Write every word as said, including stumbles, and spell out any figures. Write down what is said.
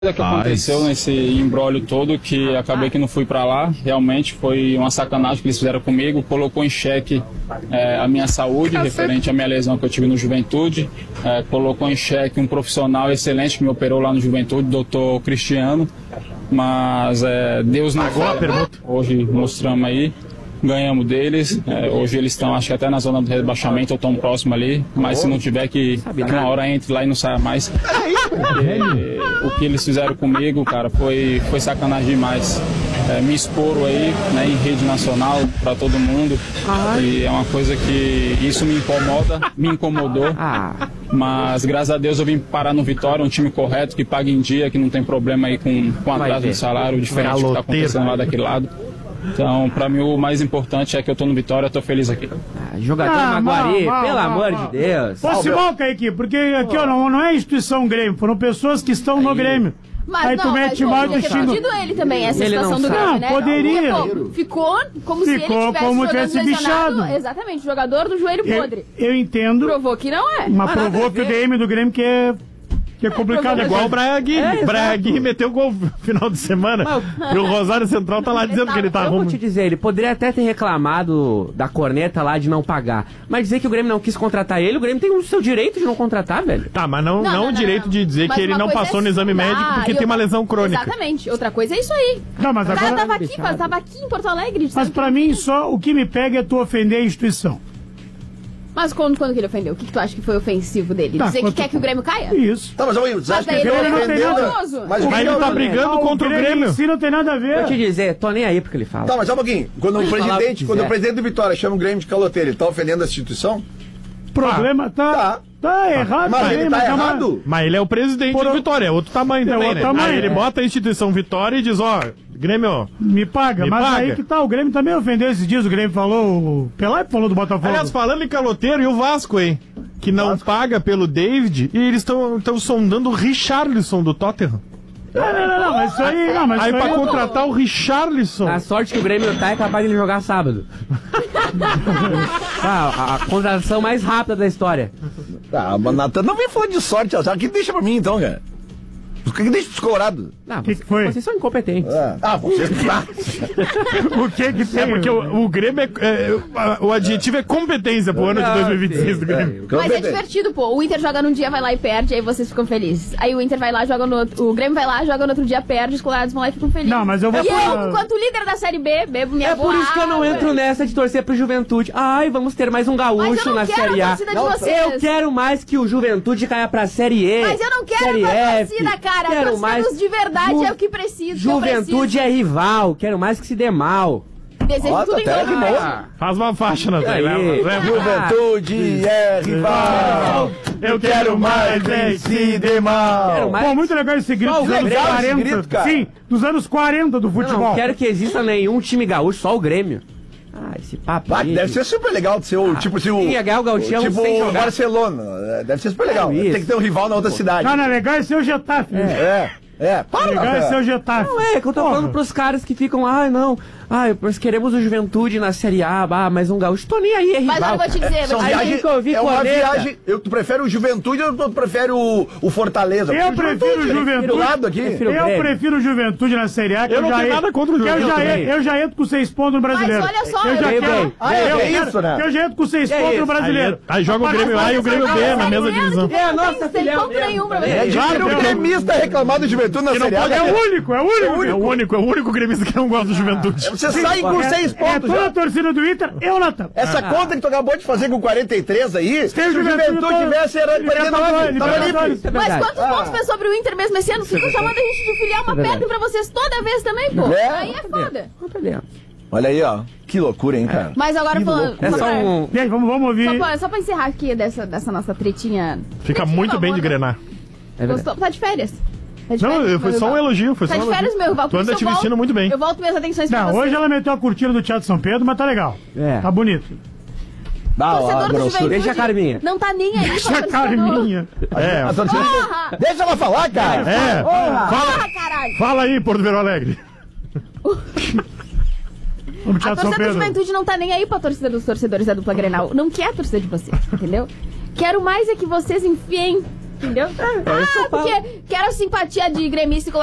que aconteceu Ai. nesse imbróglio todo, que acabei que não fui para lá, realmente foi uma sacanagem que eles fizeram comigo, colocou em xeque é, a minha saúde, referente à minha lesão que eu tive no Juventude, é, colocou em xeque um profissional excelente que me operou lá no Juventude, doutor Cristiano, mas é, Deus não falha, hoje mostramos aí, ganhamos deles, é, hoje eles estão acho que até na zona do rebaixamento, ou tão próximo ali, mas se não tiver que, que uma hora entre lá e não saia mais, porque o que eles fizeram comigo, cara, foi, foi sacanagem demais. É, me exporam aí, né, em rede nacional para todo mundo. Ai. E é uma coisa que isso me incomoda, me incomodou, ah. mas graças a Deus eu vim parar no Vitória, um time correto, que paga em dia, que não tem problema aí com, com atraso de salário, diferente do que está acontecendo lá daquele lado. Então, pra mim, o mais importante é que eu tô no Vitória, eu tô feliz aqui. Ah, jogador ah, Maguari, mal, mal, pelo mal, amor mal. de Deus. Posso ir mal, Kaique? Porque aqui, ó, não, não é instituição Grêmio, foram pessoas que estão Aí. no Grêmio. Mas Aí não, tu mete mas mal podia ter pedido ele também, essa ele situação do Grêmio, né? Poderia. Porque, ficou como ficou se ele tivesse como tivesse bichado. Exatamente, jogador do joelho eu, podre. Eu entendo. Provou que não é. Mas provou que o D M do Grêmio que é... Que é complicado, é igual o Bragui. É, Bragui meteu gol no final de semana. Mas, e o Rosário Central tá lá dizendo tá, que ele tá ruim. Eu vou te dizer, ele poderia até ter reclamado da corneta lá de não pagar. Mas dizer que o Grêmio não quis contratar ele, o Grêmio tem o seu direito de não contratar, velho. Tá, mas não, não, não, não o direito não. de dizer mas que ele não passou é no exame médico porque tem outra... uma lesão crônica. Exatamente. Outra coisa é isso aí. Não, mas o agora... cara tava aqui, tava aqui em Porto Alegre. Mas pra mim, só o que me pega é tu ofender a instituição. Mas quando, quando que ele ofendeu? O que, que tu acha que foi ofensivo dele? Tá, Dizer que quer que o Grêmio caia? Isso. Tá, mas você acha que ele não tem nada... Mas, mas ele tá brigando contra o Grêmio. Se não tem nada a ver. Vou te dizer, tô nem aí porque ele fala. Tá, mas só um pouquinho. Quando o presidente, quando o presidente do Vitória chama o Grêmio de caloteiro, ele tá ofendendo a instituição? Problema tá... Tá. Tá errado, mas também, ele tá mas errado. Uma... Mas ele é o presidente Por... do Vitória, é outro tamanho também, é outro né? tamanho. Aí ele bota a instituição Vitória e diz, ó, Grêmio... Me paga, me mas paga. Aí que tá, o Grêmio também ofendeu esses dias, o Grêmio falou, o Pelé falou do Botafogo. Aliás, falando em caloteiro, e o Vasco, hein? Que não Vasco. paga pelo David, e eles estão sondando o Richarlison do Tottenham. Não, não, não, não, mas isso aí... Não, mas aí isso pra aí contratar não... o Richarlison... A sorte que o Grêmio tá é capaz de ele jogar sábado. ah, a, a contratação mais rápida da história. Ah, mas Natan, não vem falar de sorte, o que deixa pra mim então, cara? O que deixa descolorado? O que, que foi? Vocês são incompetentes. É. Ah, vocês... O que que tem? É porque o, o Grêmio é, é... O adjetivo é competência pro ano de dois mil e vinte e seis do Grêmio. É, mas é divertido, pô. O Inter joga num dia, vai lá e perde, aí vocês ficam felizes. Aí o Inter vai lá, joga no outro... O Grêmio vai lá, joga no outro dia, perde, os colorados vão lá e ficam felizes. Não, mas eu vou... E eu, enquanto líder da Série B, bebo minha É por isso que eu não entro nessa de torcer pro Juventude. Ai, vamos ter mais um gaúcho na Série A. Não, eu quero mais que o Juventude caia pra Série E. Mas eu não quero Série uma F, torcida, cara. Quero mais... de verdade Ju... é o que preciso. Juventude é rival, quero mais que se dê mal. Desejo oh, tudo em ah, Faz uma faixa na tela. Juventude é rival. Eu quero mais que se dê mal. Pô, muito legal esse grito dos anos quarenta. Grito, sim, dos anos quarenta do futebol. Não, não quero que exista nenhum time gaúcho, só o Grêmio. Ah, esse papo ah, deve ser super legal de ser o, ah, tipo, se o, o Gauchão tipo o Barcelona. Deve ser super legal. É tem que ter um rival na outra cidade. Não, não é legal é ser o Getafe. É, é. É, para, legal é ser o Getafe. Não é, que eu tô Porra. falando pros caras que ficam, ai, ah, não, ai, nós queremos o Juventude na Série A, ah, mas um gaúcho, tô nem aí, é rival. Mas eu vou te dizer, São viagem, que eu vi é uma viagem, eu, tu prefere o Juventude ou tu prefere o, o Fortaleza? Eu prefiro o Juventude. Do lado aqui. Eu prefiro, eu prefiro o Juventude na Série A. Que eu, eu não tenho nada contra o Juventude. Eu já, eu já entro com seis pontos no Brasileiro. Mas olha só, eu já bem, quero, bem, ah, eu, bem, eu, isso, né? eu já entro com seis pontos no Brasileiro. Aí, aí joga o Grêmio A e o Grêmio B na mesma divisão. É, nossa, filha. Não tem ponto nenhum pra você. É o gremista reclamar do Juventude na Série A. É o único, é o único. É o único, é o único gremista que não gosta do Juventude. Você sai com seis pontos. É toda a torcida do Inter, eu, Natan. Essa ah, conta que tu acabou de fazer com quarenta e três aí, se o Juventude tivesse, era quarenta e nove. Tava limpo. Mas quantos ah. pontos fez sobre o Inter mesmo esse ano? Ficam chamando a gente de filial, uma pedra pra vocês toda vez também, pô. É. Aí é foda. Olha aí, ó. Que loucura, hein, cara. Mas agora que falando... É só um... E aí, vamos, vamos ouvir. Só pra, só pra encerrar aqui dessa, dessa nossa tretinha... Fica muito bem de grenar. É Gostou? Tá de férias? Tá de não, férias, foi só um elogio, foi tá só um de férias, meu rival. Tu anda te vestindo muito bem. Eu volto minhas atenções pra não, você. Hoje ela meteu a cortina do Teatro São Pedro, mas tá legal. É. Tá bonito. Dá, torcedor ó, do Juventude deixa a Carminha. Não tá nem aí. Deixa a Carminha. É. A torcida... Deixa ela falar, cara. É. Porra. Fala, Porra, caralho. Fala aí, Porto Vero Alegre. A torcida da Juventude não tá nem aí pra torcida dos torcedores da dupla Grenal. Não quer a torcida de vocês, entendeu? Quero mais é que vocês enfiem Entendeu? É, é ah, porque quero simpatia de gremista